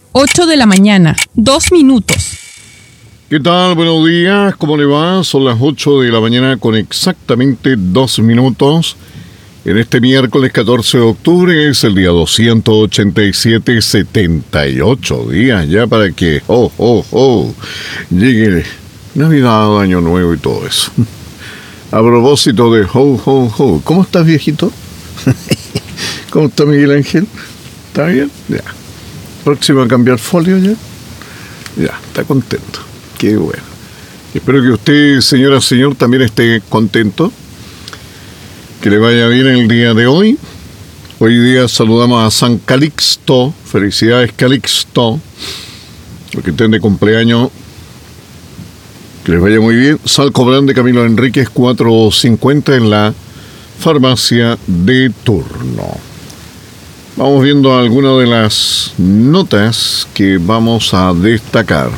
8 de la mañana, 2 minutos. ¿Qué tal? Buenos días, ¿cómo le va? Son las 8 de la mañana con exactamente 2 minutos. En este miércoles 14 de octubre es el día 287, 78 días ya para que, llegue Navidad, Año Nuevo y todo eso. A propósito de ¿cómo estás, viejito? ¿Cómo está Miguel Ángel? ¿Está bien? Ya. ¿Próximo a cambiar folio ya? Ya, está contento. Qué bueno. Espero que usted, señora, señor, también esté contento. Que le vaya bien el día de hoy. Hoy día saludamos a San Calixto. Felicidades, Calixto. Los que estén de cumpleaños, que les vaya muy bien. Salco Grande, Camilo Enríquez, 450 en la farmacia de turno. Vamos viendo algunas de las notas que vamos a destacar.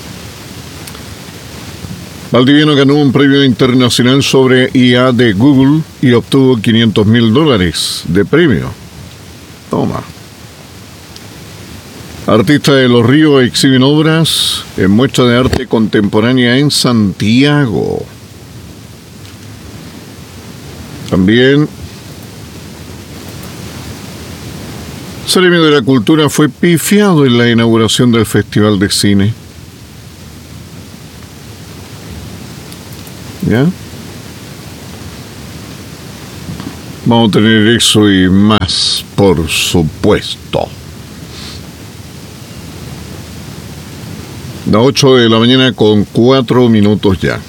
Valdiviano ganó un premio internacional sobre IA de Google y obtuvo $500,000 de premio. Toma. Artistas de Los Ríos exhiben obras en muestra de arte contemporánea en Santiago. También, Ceremia de la Cultura fue pifiado en la inauguración del Festival de Cine. ¿Ya? Vamos a tener eso y más, por supuesto. Las 8 de la mañana con 4 minutos ya.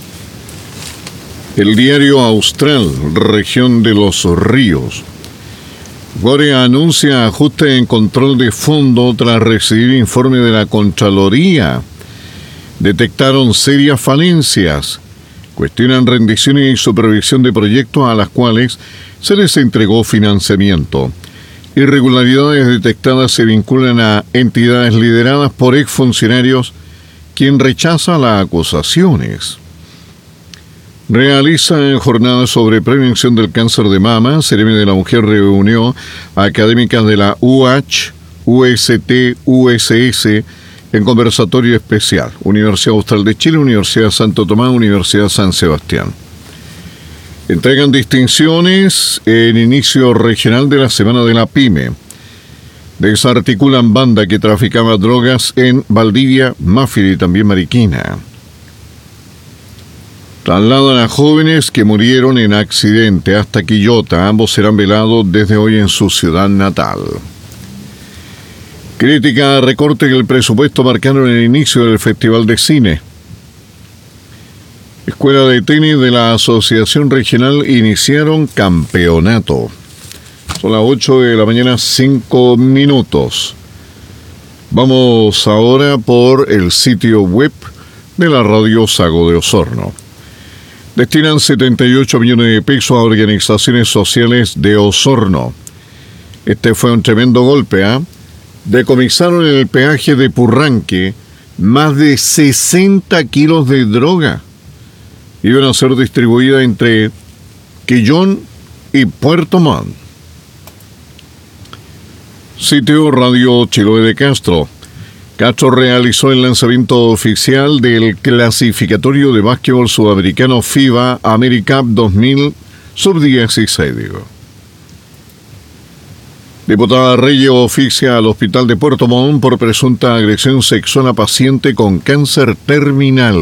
El diario Austral, región de Los Ríos. Gore anuncia ajuste en control de fondo tras recibir informe de la Contraloría. Detectaron serias falencias. Cuestionan rendiciones y supervisión de proyectos a las cuales se les entregó financiamiento. Irregularidades detectadas se vinculan a entidades lideradas por exfuncionarios, quien rechaza las acusaciones. Realizan jornadas sobre prevención del cáncer de mama. Ceremia de la Mujer reunió a académicas de la UH, UST, USS, en conversatorio especial. Universidad Austral de Chile, Universidad Santo Tomás, Universidad San Sebastián. Entregan distinciones en inicio regional de la Semana de la Pyme. Desarticulan banda que traficaba drogas en Valdivia, Mafia y también Mariquina. Trasladan a jóvenes que murieron en accidente hasta Quillota. Ambos serán velados desde hoy en su ciudad natal. Crítica a recorte del presupuesto marcaron el inicio del Festival de Cine. Escuela de tenis de la Asociación Regional iniciaron campeonato. Son las 8 de la mañana, 5 minutos. Vamos ahora por el sitio web de la Radio Sago de Osorno. Destinan 78 millones de pesos a organizaciones sociales de Osorno. Este fue un tremendo golpe, Decomisaron en el peaje de Purranque más de 60 kilos de droga. Iban a ser distribuidas entre Quillón y Puerto Montt. Sitio Radio Chiloé de Castro. Castro realizó el lanzamiento oficial del clasificatorio de básquetbol sudamericano FIBA AmeriCup 2000 Sub-16. Diputada Reyes oficia al Hospital de Puerto Montt por presunta agresión sexual a paciente con cáncer terminal.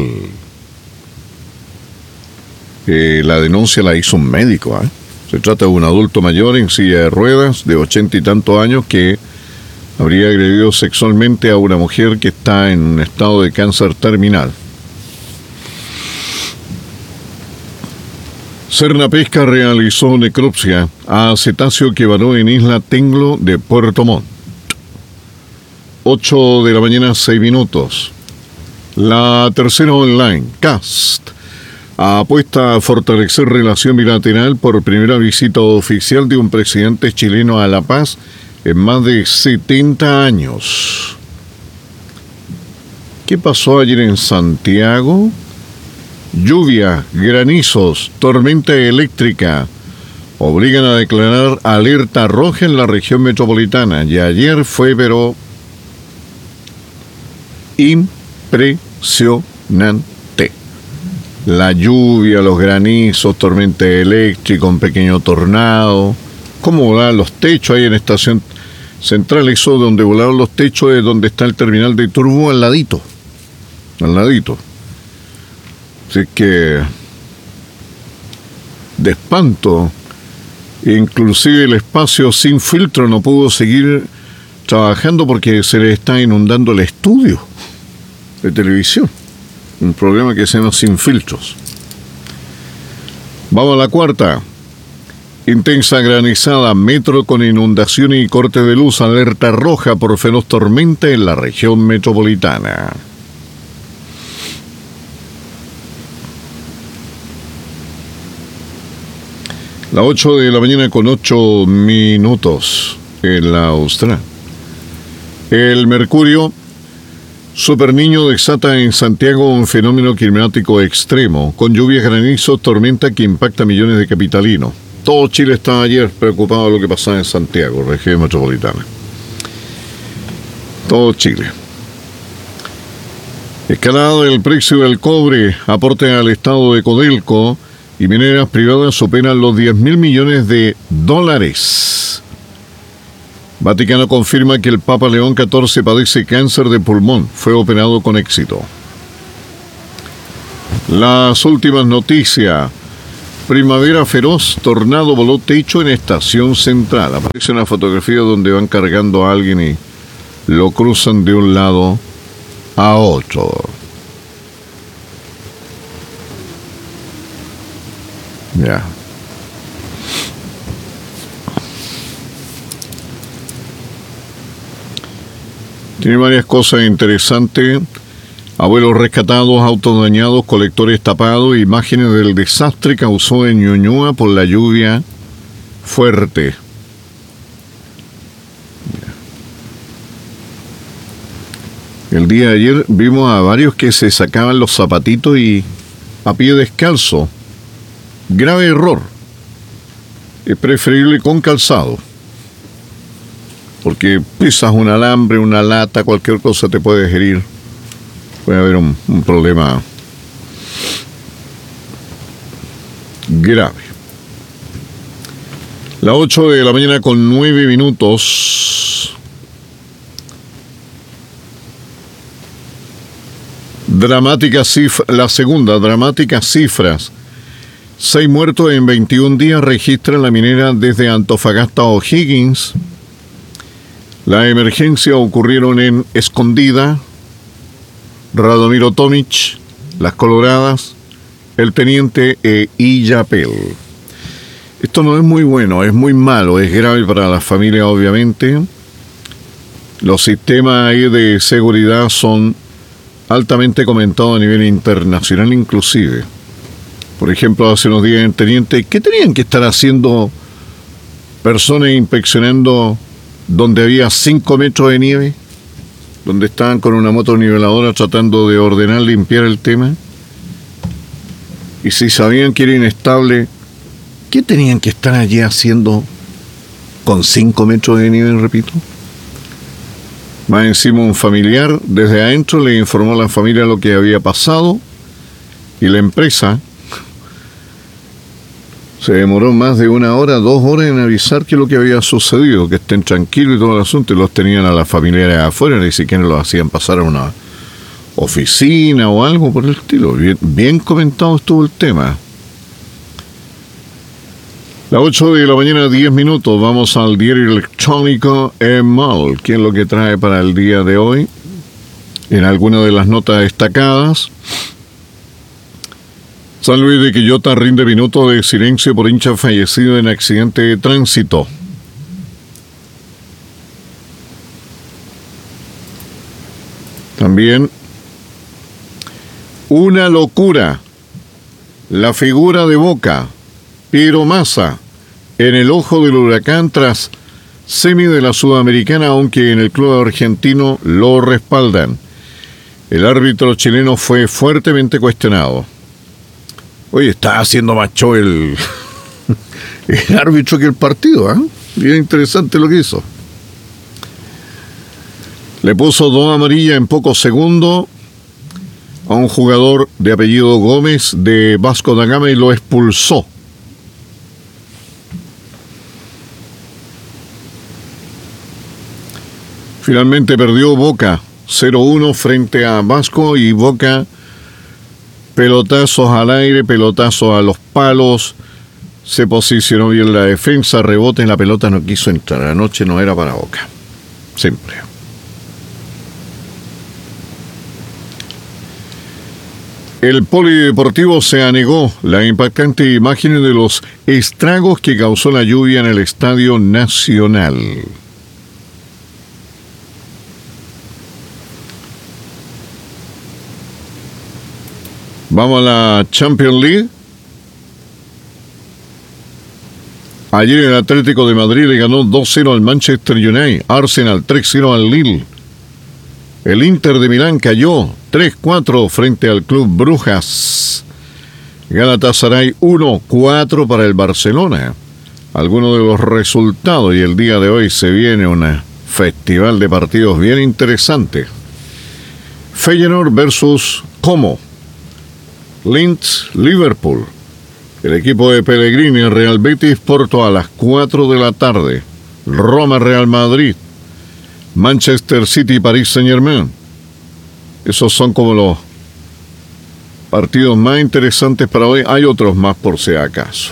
La denuncia la hizo un médico. Se trata de un adulto mayor en silla de ruedas de 80 y tantos años que habría agredido sexualmente a una mujer que está en un estado de cáncer terminal. Serna Pesca realizó necropsia a cetáceo que varó en Isla Tenglo de Puerto Montt. 8 de la mañana, 6 minutos. La tercera online, CAST, apuesta a fortalecer relación bilateral por primera visita oficial de un presidente chileno a La Paz en más de 70 años. ¿Qué pasó ayer en Santiago? Lluvia, granizos, tormenta eléctrica obligan a declarar alerta roja en la región metropolitana. Y ayer fue, pero impresionante. La lluvia, los granizos, tormenta eléctrica, un pequeño tornado. ¿Cómo volaban los techos ahí en Estación Central? Eso donde volaron los techos es donde está el terminal de turbo al ladito. Al ladito. Así que de espanto. Inclusive el espacio sin filtro no pudo seguir trabajando porque se le está inundando el estudio de televisión. Un programa que se llama Sin Filtros. Vamos a la cuarta. Intensa granizada, metro con inundación y corte de luz, alerta roja por feroz tormenta en la región metropolitana. Las 8 de la mañana con 8 minutos en la Austral. El Mercurio, Super Niño desata en Santiago un fenómeno climático extremo, con lluvias, granizos, tormenta que impacta millones de capitalinos. Todo Chile estaba ayer preocupado de lo que pasaba en Santiago, región metropolitana. Todo Chile. Escalada del precio del cobre, aporte al estado de Codelco y mineras privadas superan los 10.000 millones de dólares. Vaticano confirma que el Papa León XIV padece cáncer de pulmón. Fue operado con éxito. Las últimas noticias. Primavera feroz, tornado voló techo en Estación Central. Aparece una fotografía donde van cargando a alguien y lo cruzan de un lado a otro. Ya. Tiene varias cosas interesantes. Abuelos rescatados, autos dañados, colectores tapados, imágenes del desastre causó en Ñuñoa por la lluvia fuerte. El día de ayer vimos a varios que se sacaban los zapatitos y a pie descalzo. Grave error. Es preferible con calzado. Porque pisas un alambre, una lata, cualquier cosa te puede herir. Puede haber un problema grave. Las 8 de la mañana con 9 minutos. La segunda, dramáticas cifras. 6 muertos en 21 días registra la minera desde Antofagasta a O'Higgins. La emergencia ocurrieron en Escondida, Radomiro Tomic, Las Coloradas, El Teniente e Illapel. Esto no es muy bueno, es muy malo, es grave para la familia obviamente. Los sistemas ahí de seguridad son altamente comentados a nivel internacional inclusive. Por ejemplo, hace unos días en El Teniente, ¿qué tenían que estar haciendo personas inspeccionando donde había 5 metros de nieve? Donde estaban con una motoniveladora tratando de ordenar, limpiar el tema. Y si sabían que era inestable, ¿qué tenían que estar allí haciendo con 5 metros de nieve, repito? Más encima un familiar desde adentro le informó a la familia lo que había pasado y la empresa se demoró más de 1 hora, 2 horas en avisar qué es lo que había sucedido, que estén tranquilos y todo el asunto, y los tenían a las familiares afuera, ni siquiera los hacían pasar a una oficina o algo por el estilo. Bien comentado estuvo el tema. Las 8 de la mañana, 10 minutos, vamos al diario electrónico EMAL, que es lo que trae para el día de hoy. En alguna de las notas destacadas, San Luis de Quillota rinde minuto de silencio por hincha fallecido en accidente de tránsito. También, una locura. La figura de Boca, Piero Massa, en el ojo del huracán tras semi de la Sudamericana, aunque en el club argentino lo respaldan. El árbitro chileno fue fuertemente cuestionado. Oye, está haciendo más show el árbitro que el partido, ¿eh? Bien interesante lo que hizo. Le puso 2 amarillas en pocos segundos a un jugador de apellido Gómez de Vasco da Gama y lo expulsó. Finalmente perdió Boca 0-1 frente a Vasco, y Boca, pelotazos al aire, pelotazos a los palos, se posicionó bien la defensa, rebote en la pelota, no quiso entrar. Anoche no era para Boca, siempre. El polideportivo se anegó la impactante imagen de los estragos que causó la lluvia en el Estadio Nacional. Vamos a la Champions League. Ayer el Atlético de Madrid le ganó 2-0 al Manchester United. Arsenal 3-0 al Lille. El Inter de Milán cayó 3-4 frente al Club Brujas. Galatasaray 1-4 para el Barcelona. Algunos de los resultados, y el día de hoy se viene un festival de partidos bien interesante. Feyenoord versus Como. Linz, Liverpool. El equipo de Pellegrini, Real Betis, Porto a las 4 de la tarde. Roma, Real Madrid. Manchester City, París Saint-Germain. Esos son como los partidos más interesantes para hoy. Hay otros más por si acaso.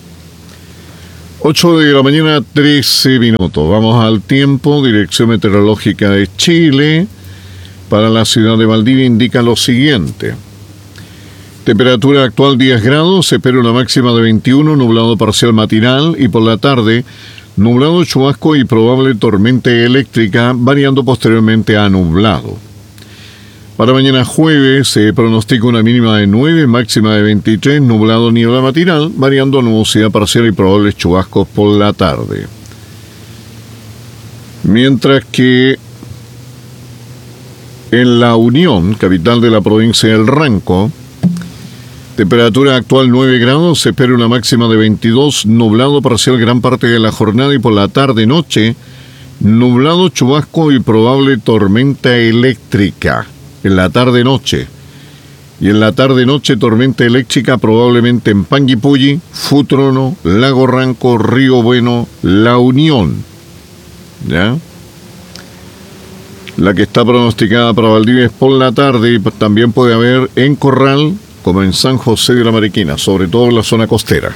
8 de la mañana, 13 minutos. Vamos al tiempo. Dirección Meteorológica de Chile para la ciudad de Valdivia indica lo siguiente. Temperatura actual 10 grados, se espera una máxima de 21, nublado parcial matinal, y por la tarde nublado, chubasco y probable tormenta eléctrica, variando posteriormente a nublado. Para mañana jueves se pronostica una mínima de 9, máxima de 23, nublado, niebla matinal, variando a nubosidad parcial y probables chubascos por la tarde. Mientras que en La Unión, capital de la provincia del Ranco, temperatura actual 9 grados, se espera una máxima de 22, nublado parcial gran parte de la jornada, y por la tarde-noche, nublado, chubasco y probable tormenta eléctrica. En la tarde-noche. Y en la tarde-noche, tormenta eléctrica probablemente en Panguipulli, Futrono, Lago Ranco, Río Bueno, La Unión. ¿Ya? La que está pronosticada para Valdivia es por la tarde, y también puede haber en Corral, como en San José de la Mariquina, sobre todo en la zona costera.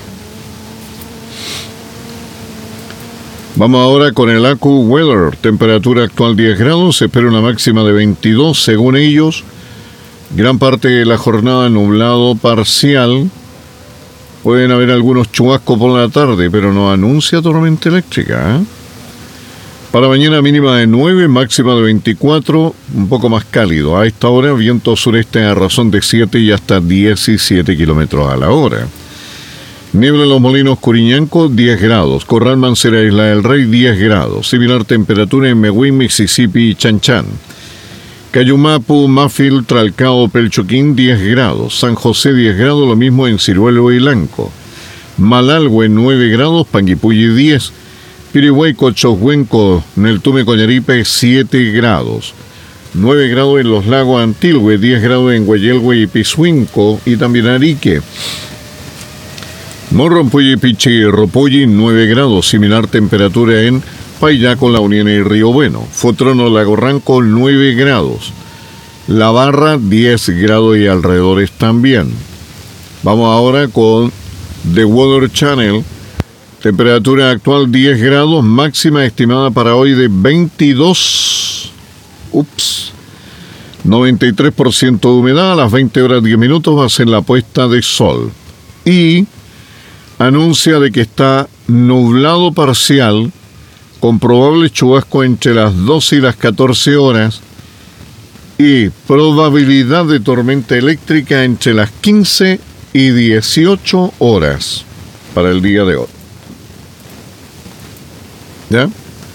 Vamos ahora con el AccuWeather. Temperatura actual 10 grados, se espera una máxima de 22 según ellos. Gran parte de la jornada nublado parcial. Pueden haber algunos chubascos por la tarde, pero no anuncia tormenta eléctrica, ¿eh? Para mañana mínima de 9, máxima de 24, un poco más cálido. A esta hora viento sureste a razón de 7 y hasta 17 kilómetros a la hora. Niebla en Los Molinos, Curiñanco, 10 grados. Corral, Mancera, Isla del Rey, 10 grados. Similar temperatura en Mehuín, Mississippi y Chanchán. Cayumapu, Mafil, Tralcao, Pelchoquín, 10 grados. San José, 10 grados, lo mismo en Ciruelo y Lanco. Malalhue, 9 grados. Panguipulli, 10. Pirihueco, Chohuenco, Neltume, Coñaripe, 7 grados. 9 grados en Los Lagos, Antilhue, 10 grados en Guayelhue y Pisuinco, y también Arique. Morrompulli, Pichi, Ropulli, 9 grados. Similar temperatura en Payaco, La Unión y Río Bueno. Futrono, Lago Ranco, 9 grados. La Barra, 10 grados y alrededores también. Vamos ahora con The Weather Channel. Temperatura actual 10 grados, máxima estimada para hoy de 22. 93% de humedad, a las 20 horas 10 minutos va a ser la puesta de sol. Y anuncia de que está nublado parcial, con probable chubasco entre las 12 y las 14 horas, y probabilidad de tormenta eléctrica entre las 15 y 18 horas para el día de hoy. ¿Ya?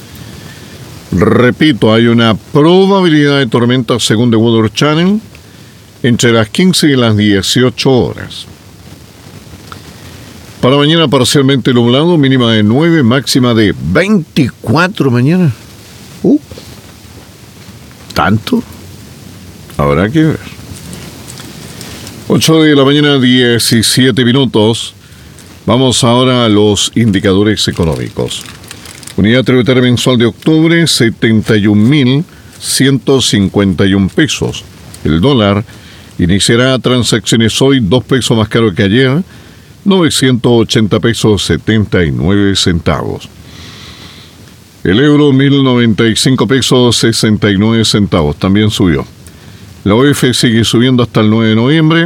Repito, hay una probabilidad de tormenta según The Weather Channel entre las 15 y las 18 horas. Para mañana parcialmente nublado, mínima de 9, máxima de 24 mañana. ¿Tanto? Habrá que ver. 8 de la mañana, 17 minutos. Vamos ahora a los indicadores económicos. Unidad tributaria mensual de octubre, 71.151 pesos. El dólar iniciará transacciones hoy 2 pesos más caro que ayer, 980 pesos 79 centavos. El euro, 1.095 pesos 69 centavos, también subió. La OEF sigue subiendo hasta el 9 de noviembre,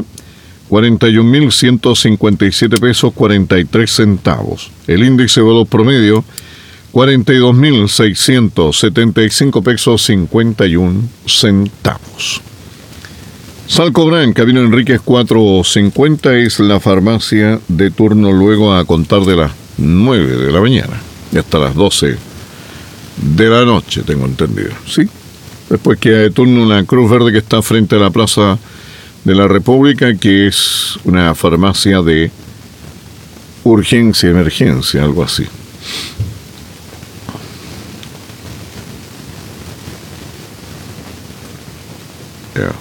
41.157 pesos 43 centavos. El índice de valor promedio, 42.675 pesos 51 centavos. Salcobran, Camino Enríquez 450, es la farmacia de turno luego a contar de las 9 de la mañana y hasta las 12 de la noche, tengo entendido. Sí, después queda de turno una Cruz Verde que está frente a la Plaza de la República, que es una farmacia de urgencia, emergencia, algo así. Yeah.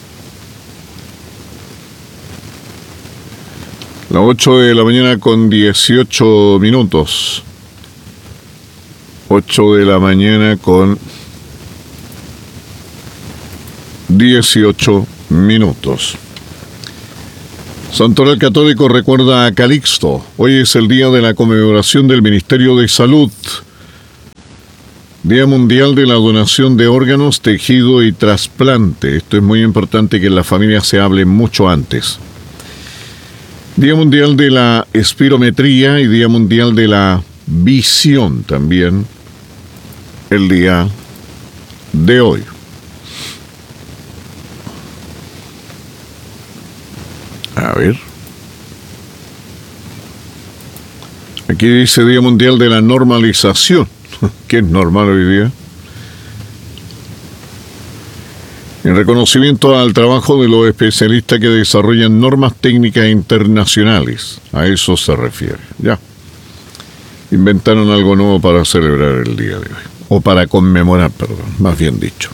Las 8 de la mañana con 18 minutos. 8 de la mañana con 18 minutos. Santoral Católico recuerda a Calixto. Hoy es el día de la conmemoración del Ministerio de Salud. Día Mundial de la Donación de Órganos, Tejido y Trasplante. Esto es muy importante que en la familia se hable mucho antes. Día Mundial de la Espirometría y Día Mundial de la Visión también. El día de hoy. A ver. Aquí dice Día Mundial de la Normalización. ¿Qué es normal hoy día? En reconocimiento al trabajo de los especialistas que desarrollan normas técnicas internacionales. A eso se refiere. Ya. Inventaron algo nuevo para celebrar el día de hoy. O para conmemorar, perdón, más bien dicho.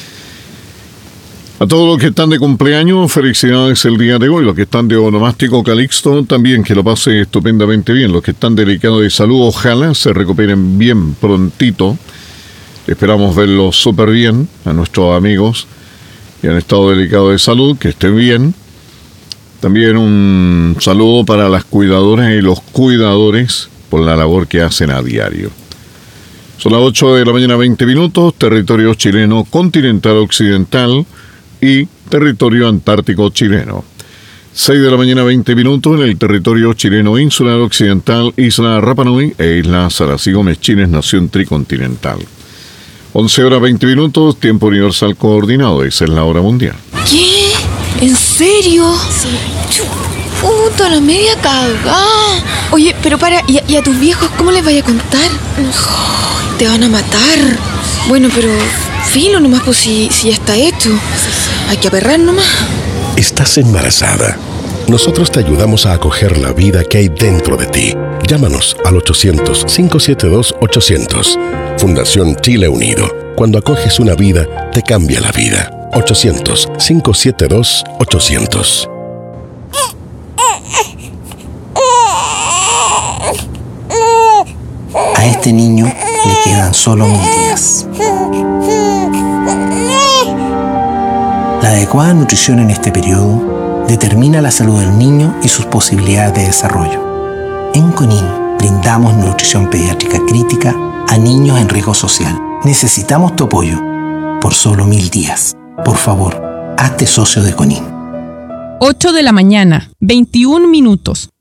A todos los que están de cumpleaños, felicidades el día de hoy. Los que están de onomástico Calixto, también que lo pase estupendamente bien. Los que están delicados de salud, ojalá se recuperen bien prontito. Esperamos verlos súper bien a nuestros amigos que han estado delicados de salud, que estén bien. También un saludo para las cuidadoras y los cuidadores por la labor que hacen a diario. Son las 8 de la mañana, 20 minutos, territorio chileno continental occidental y territorio antártico chileno. 6 de la mañana, 20 minutos, en el territorio chileno insular occidental, Isla Rapa Nui e Isla Salasí Gómez Chines, nación tricontinental. 11 horas 20 minutos, tiempo universal coordinado, esa es la hora mundial. ¿Qué? ¿En serio? Sí. Puta, la media cagada. Oye, pero para, ¿y a tus viejos cómo les vaya a contar? Oh, te van a matar. Bueno, pero filo nomás, pues si ya está hecho. Hay que aperrar nomás. Estás embarazada. Nosotros te ayudamos a acoger la vida que hay dentro de ti. Llámanos al 800-572-800. Fundación Chile Unido. Cuando acoges una vida, te cambia la vida. 800-572-800. A este niño le quedan solo 1000 días. La adecuada nutrición en este periodo determina la salud del niño y sus posibilidades de desarrollo. En CONIN brindamos nutrición pediátrica crítica a niños en riesgo social. Necesitamos tu apoyo por solo 1000 días. Por favor, hazte socio de CONIN. 8 de la mañana, 21 minutos.